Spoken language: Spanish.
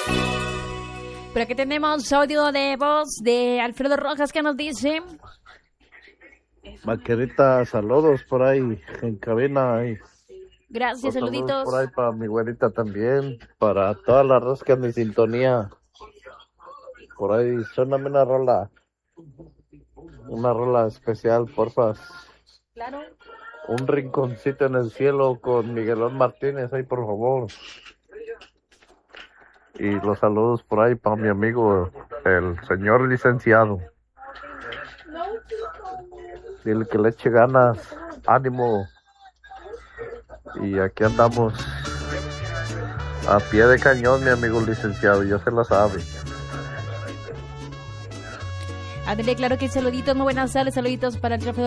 Por aquí tenemos audio de voz de Alfredo Rojas que nos dice: Vaquerita, saludos por ahí en cabina. gracias, Saludos saluditos. por ahí para mi güerita también, para todas las roscas de sintonía. Por ahí, suéname una rola especial, porfa. Claro. Un rinconcito en el cielo con Miguelón Martínez, ahí por favor. Y los saludos por ahí para mi amigo, el señor licenciado. Dile que le eche ganas, ánimo. Y aquí andamos a pie de cañón, mi amigo licenciado, ya se la sabe. Ándale, claro que saluditos, muy buenas tardes, saluditos para el Alfredo